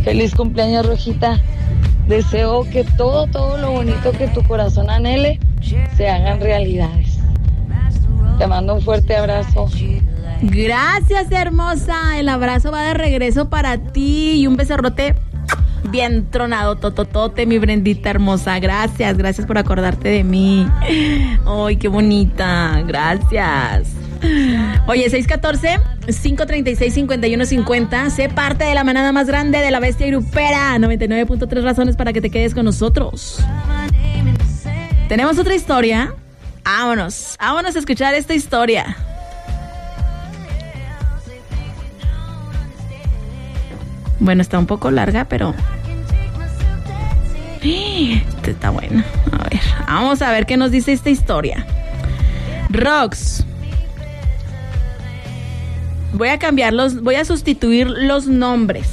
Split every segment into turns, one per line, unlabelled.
Feliz cumpleaños, Rojita. Deseo que todo lo bonito que tu corazón anhele se hagan realidades. Te mando un fuerte abrazo.
Gracias, hermosa. El abrazo va de regreso para ti y un becerrote bien tronado, tototote, mi Brendita hermosa. Gracias por acordarte de mí. Ay, qué bonita. Gracias. Oye, 614-536-5150. Sé parte de la manada más grande de la bestia grupera. 99.3 razones para que te quedes con nosotros. Tenemos otra historia. Vámonos a escuchar esta historia. Bueno, está un poco larga, pero está buena. A ver, vamos a ver qué nos dice esta historia. Rox, voy a sustituir los nombres.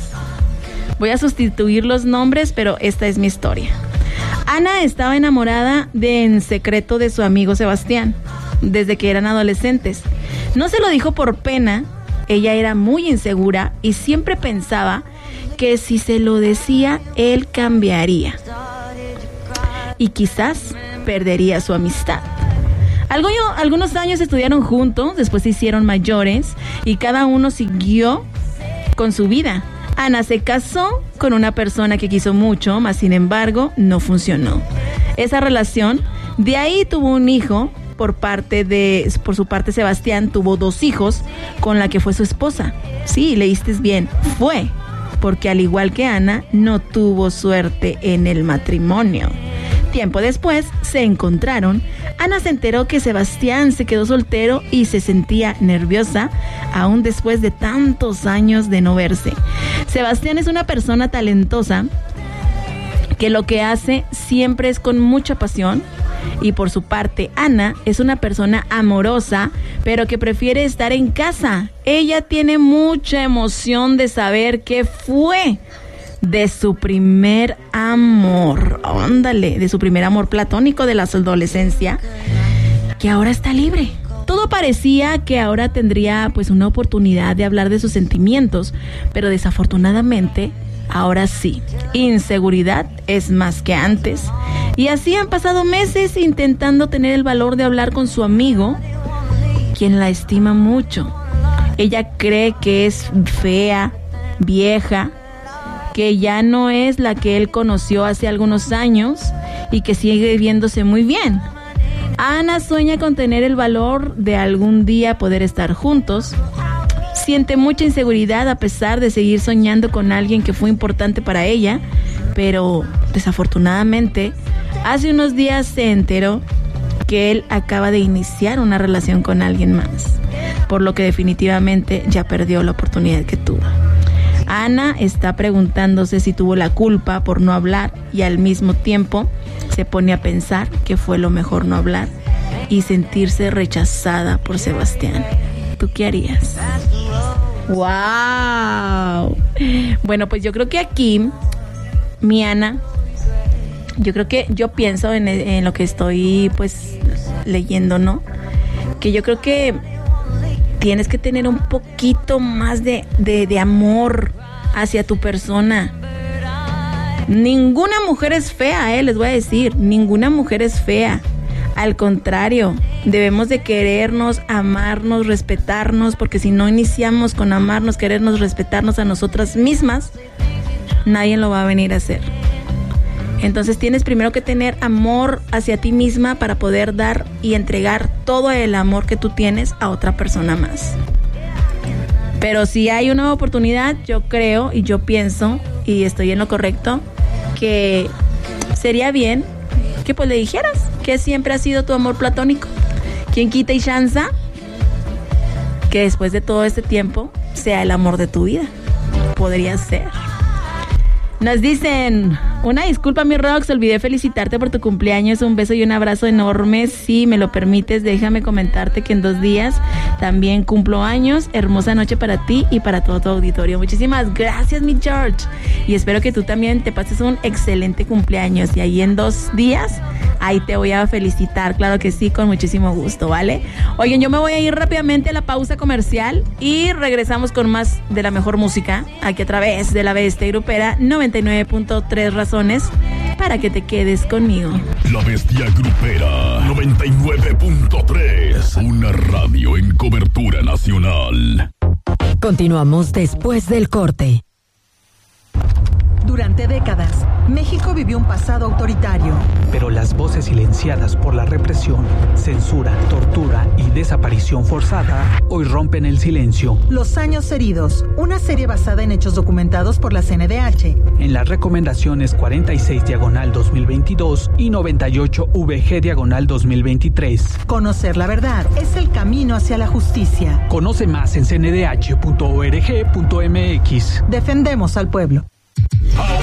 Pero esta es mi historia. Ana estaba enamorada en secreto de su amigo Sebastián, desde que eran adolescentes. No se lo dijo por pena, ella era muy insegura y siempre pensaba que si se lo decía, él cambiaría y quizás perdería su amistad. Algunos años estudiaron juntos, después se hicieron mayores y cada uno siguió con su vida. Ana se casó con una persona que quiso mucho, mas sin embargo no funcionó esa relación. De ahí tuvo un hijo. Por su parte, Sebastián tuvo 2 hijos con la que fue su esposa. Sí, leíste bien, fue, porque al igual que Ana, no tuvo suerte en el matrimonio. Tiempo después se encontraron. Ana se enteró que Sebastián se quedó soltero y se sentía nerviosa, aún después de tantos años de no verse. Sebastián es una persona talentosa que lo que hace siempre es con mucha pasión. Y por su parte, Ana es una persona amorosa, pero que prefiere estar en casa. Ella tiene mucha emoción de saber qué fue de su primer amor. Ándale, de su primer amor platónico de la adolescencia, que ahora está libre. Todo parecía que ahora tendría pues una oportunidad de hablar de sus sentimientos, pero desafortunadamente ahora sí, inseguridad es más que antes. Y así han pasado meses intentando tener el valor de hablar con su amigo, quien la estima mucho. Ella cree que es fea, vieja, que ya no es la que él conoció hace algunos años y que sigue viéndose muy bien. Ana sueña con tener el valor de algún día poder estar juntos. Siente mucha inseguridad a pesar de seguir soñando con alguien que fue importante para ella, pero desafortunadamente hace unos días se enteró que él acaba de iniciar una relación con alguien más, por lo que definitivamente ya perdió la oportunidad que tuvo. Ana está preguntándose si tuvo la culpa por no hablar y al mismo tiempo se pone a pensar que fue lo mejor no hablar y sentirse rechazada por Sebastián. ¿Tú qué harías? ¡Wow! Bueno, pues yo creo que aquí, mi Ana, yo pienso en lo que estoy pues leyendo, ¿no? Que yo creo que tienes que tener un poquito más de amor hacia tu persona. Ninguna mujer es fea, les voy a decir, ninguna mujer es fea. Al contrario, debemos de querernos, amarnos, respetarnos, porque si no iniciamos con amarnos, querernos, respetarnos a nosotras mismas, nadie lo va a venir a hacer. Entonces tienes primero que tener amor hacia ti misma para poder dar y entregar todo el amor que tú tienes a otra persona más. Pero si hay una oportunidad, yo creo y yo pienso, y estoy en lo correcto, que sería bien que pues le dijeras que siempre ha sido tu amor platónico. ¿Quién quita y chanza que después de todo este tiempo sea el amor de tu vida? Podría ser. Nos dicen, Una disculpa, mi Rox, olvidé felicitarte por tu cumpleaños. Un beso y un abrazo enorme. Si me lo permites, déjame comentarte que en 2 días también cumplo años. Hermosa noche para ti y para todo tu auditorio. Muchísimas gracias, mi George. Y espero que tú también te pases un excelente cumpleaños. Y ahí en 2 días, ahí te voy a felicitar. Claro que sí, con muchísimo gusto, ¿vale? Oigan, yo me voy a ir rápidamente a la pausa comercial y regresamos con más de la mejor música aquí a través de la Bestia Grupera 99.3 razones para que te quedes conmigo.
La Bestia Grupera 99.3, una radio en cobertura nacional.
Continuamos después del corte.
Durante décadas, México vivió un pasado autoritario.
Pero las voces silenciadas por la represión, censura, tortura y desaparición forzada hoy rompen el silencio.
Los años heridos, una serie basada en hechos documentados por la CNDH.
En las recomendaciones 46/2022 y 98/VG/2023.
Conocer la verdad es el camino hacia la justicia.
Conoce más en cndh.org.mx.
Defendemos al pueblo.